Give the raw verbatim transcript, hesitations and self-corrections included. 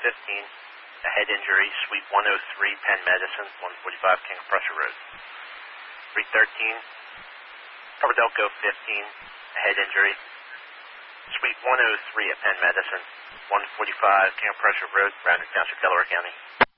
fifteen, a head injury, Suite one oh three, Penn Medicine, one forty-five King of Prussia Road. three thirteen, Cover Delco fifteen, a head injury, Suite one oh three at Penn Medicine, one forty-five King of Prussia Road, Brandon Township, Delaware County.